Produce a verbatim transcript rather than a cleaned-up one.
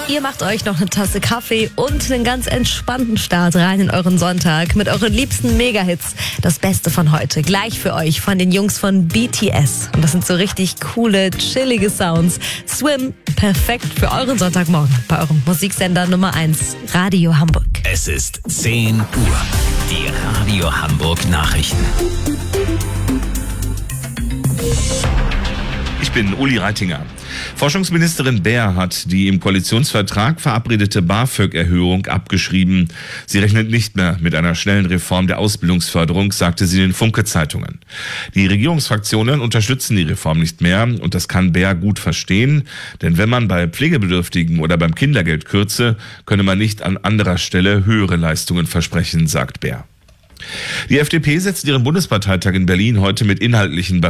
Ihr macht euch noch eine Tasse Kaffee und einen ganz entspannten Start rein in euren Sonntag mit euren liebsten Mega-Hits. Das Beste von heute gleich für euch von den Jungs von B T S. Und das sind so richtig coole, chillige Sounds. Swim, perfekt für euren Sonntagmorgen bei eurem Musiksender Nummer eins, Radio Hamburg. Es ist zehn Uhr. Die Radio Hamburg Nachrichten. Ich bin Uli Reitinger. Forschungsministerin Baer hat die im Koalitionsvertrag verabredete BAföG-Erhöhung abgeschrieben. Sie rechnet nicht mehr mit einer schnellen Reform der Ausbildungsförderung, sagte sie den Funke-Zeitungen. Die Regierungsfraktionen unterstützen die Reform nicht mehr und das kann Baer gut verstehen. Denn wenn man bei Pflegebedürftigen oder beim Kindergeld kürze, könne man nicht an anderer Stelle höhere Leistungen versprechen, sagt Baer. Die F D P setzt ihren Bundesparteitag in Berlin heute mit inhaltlichen